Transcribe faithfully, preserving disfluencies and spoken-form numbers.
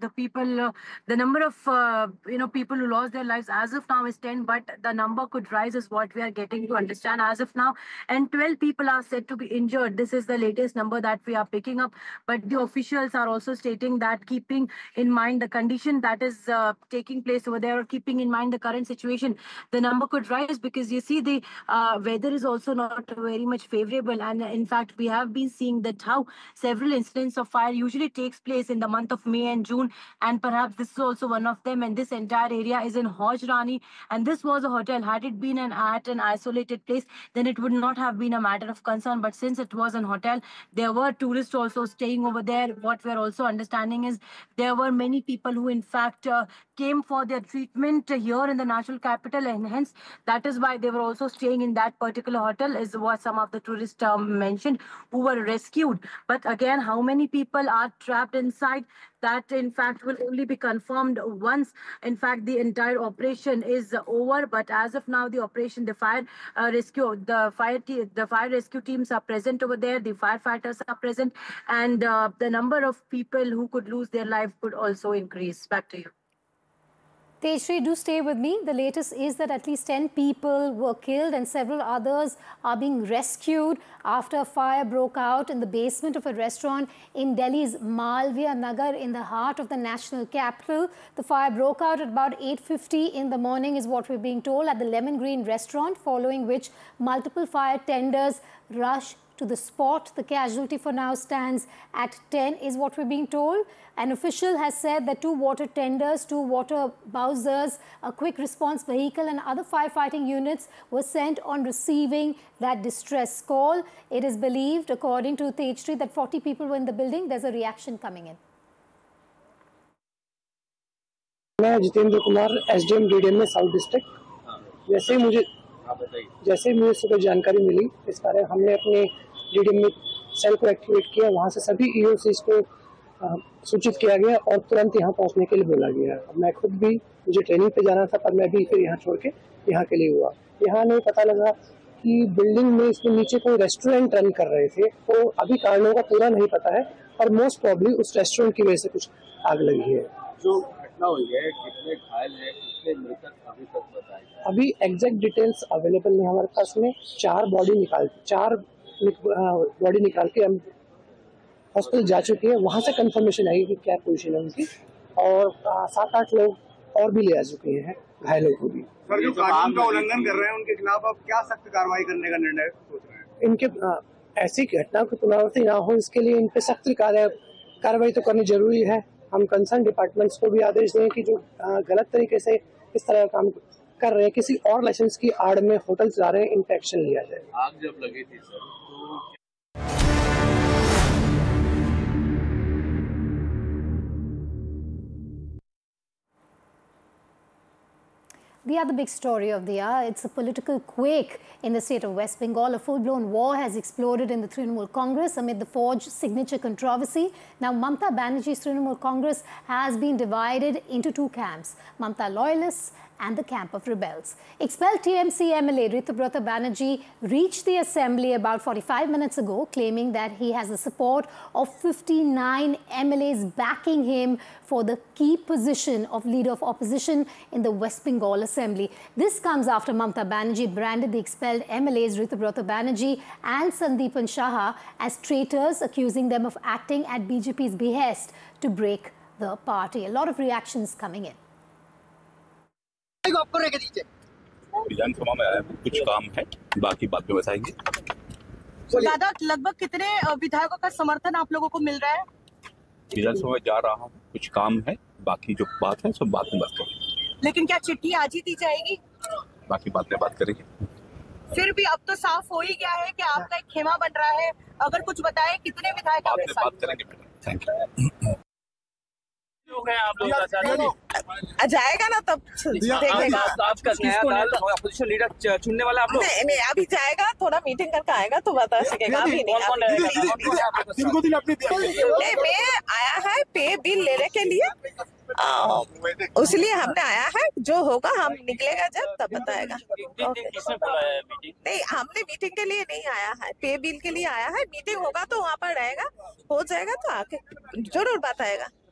the people, uh, the number of uh, you know people who lost their lives as of now is ten, but the number could rise is what we are getting to understand as of now. And twelve people are said to be injured. This is the latest number that we are picking up. But the officials are also stating that keeping in mind the condition that is uh, taking place over there, or keeping in mind the current situation, the number could rise, because you see the uh, weather is also not very much favorable. And in fact, we have been seeing that how several incidents of fire usually takes place in the month of May and June, and perhaps this is also one of them. And this entire area is in Hoj Rani, and this was a hotel. Had it been an at an isolated place, then it would not have been a matter of concern. But since it was an hotel, there were tourists also staying over there. What we're also understanding is there were many people who in fact uh, came for their treatment here in the national capital, and hence that is why they were also staying in that particular hotel, is what some of the tourists um, mentioned, who were rescued. But again, how many people are trapped inside, that in fact will only be confirmed once in fact the entire operation is over. But as of now, the operation, the fire uh, rescue, the fire the fire rescue teams are present over there, the firefighters are present, and uh, the number of people who could lose their life could also increase. Back to you. Tejashree, do stay with me. The latest is that at least ten people were killed and several others are being rescued after a fire broke out in the basement of a restaurant in Delhi's Malviya Nagar in the heart of the national capital. The fire broke out at about eight fifty in the morning is what we're being told at the Lemon Green restaurant, following which multiple fire tenders rushed to the spot. The casualty for now stands at ten is what we're being told. An official has said that two water tenders, two water bowsers, a quick response vehicle and other firefighting units were sent on receiving that distress call. It is believed, according to Tejashree, that forty people were in the building. There's a reaction coming in. मैं Jitendra Kumar SDM DDM में south district. जैसे मुझे जैसे मुझे सुबह जानकारी मिली इस बारे में, हमने अपने डीडीएम में सेल को एक्टिवेट किया। वहाँ से सभी ईओसीज को सूचित किया गया और तुरंत यहाँ पहुँचने के लिए बोला गया। मैं खुद भी, मुझे ट्रेनिंग पे जाना था, पर मैं भी फिर यहाँ छोड़ के यहाँ के लिए हुआ। यहाँ नहीं पता लगा कि बिल्डिंग में इसके नीचे कोई रेस्टोरेंट रन कर रहे थे, तो अभी कारणों का पूरा नहीं पता है, पर मोस्ट प्रॉब्ली उस रेस्टोरेंट की वजह से कुछ आग लगी है। जो घटना हुई है, कितने घायल हैं, कितने मृतक अभी तक बताए गए? अभी एग्जैक्ट डिटेल्स अवेलेबल नहीं हमारे पास में। चार बॉडी निकाल चार बॉडी निकाल के हम हॉस्पिटल जा चुके हैं। वहाँ से कंफर्मेशन आई कि क्या पोजीशन है उनकी, और सात आठ लोग और भी ले आ चुके हैं घायलों को भी। सर, जो कानून का उल्लंघन कर रहे हैं उनके खिलाफ अब क्या सख्त कार्रवाई करने का निर्णय सोच रहे हैं? इनके आ, ऐसी घटना की पुनरावृत्ति ना हो, इसके लिए इन पे सख्त कार्रवाई तो करनी जरूरी है। हम कंसर्न डिपार्टमेंट्स को भी आदेश दें कि जो गलत तरीके से इस तरह का काम कर रहे हैं, किसी और लाइसेंस की आड़ में होटल चला रहे हैं, इन पे एक्शन लिया जाए। आग जब लगी थी सर, तो The other big story of the hour, it's a political quake in the state of West Bengal. A full-blown war has exploded in the Trinamool Congress amid the forged signature controversy. Now, Mamata Banerjee's Trinamool Congress has been divided into two camps, Mamata loyalists and the camp of rebels. Expelled T M C M L A Ritubrata Banerjee reached the assembly about forty-five minutes ago, claiming that he has the support of fifty-nine M L As backing him for the key position of leader of opposition in the West Bengal Assembly. This comes after Mamata Banerjee branded the expelled M L As Ritubrata Banerjee and Sandeepan Saha as traitors, accusing them of acting at B J P's behest to break the party. A lot of reactions coming in. विधानसभा में कुछ काम है, बाकी बात में बताएंगे। तो दादा, लगभग कितने विधायकों का समर्थन आप लोगों को मिल रहा है? विधानसभा में जा रहा हूँ, कुछ काम है, बाकी जो बात है सब बात में बात करेंगे। लेकिन क्या चिट्ठी आज ही दी जाएगी? बाकी बात में बात करेंगे। फिर भी अब तो साफ हो ही गया है कि आपका एक खेमा बन रहा है। अगर कुछ बताएं कितने विधायक बात में बात करेंगे मैडम। Thank you. आप लोग जाएगा ना तब देखेगा। आपका नया दल अपोजिशन लीडर चुनने वाला आप लोग? नहीं नहीं, अभी जाएगा, थोड़ा मीटिंग करके आएगा तो बता सकेगा। अभी नहीं। मैं आया है पे बिल लेने के लिए, इसलिए हमने आया है। जो होगा हम निकलेगा जब तब बताएगा। नहीं, हमने मीटिंग के लिए नहीं आया है, पे बिल के लिए आया है। मीटिंग होगा तो वहाँ पर रहेगा, हो जाएगा तो आके जरूर बताएगा।